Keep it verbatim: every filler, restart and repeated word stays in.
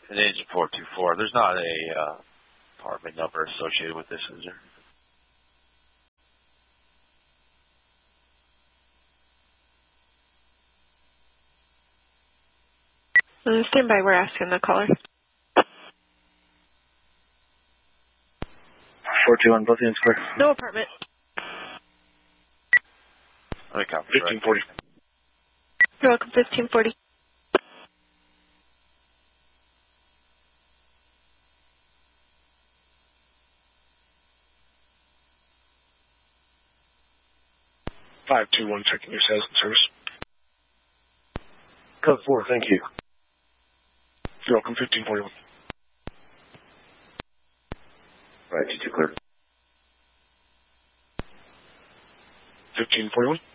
An engine four two four. There's not a uh, apartment number associated with this, is there? Uh, stand by, we're asking the caller. four two one, Bothian Square. No apartment. Okay, copy. fifteen forty. You're welcome, fifteen forty. five two one, checking your sales and service. Code four, thank you. You're welcome, fifteen forty-one. Right, two two clear. fifteen forty-one.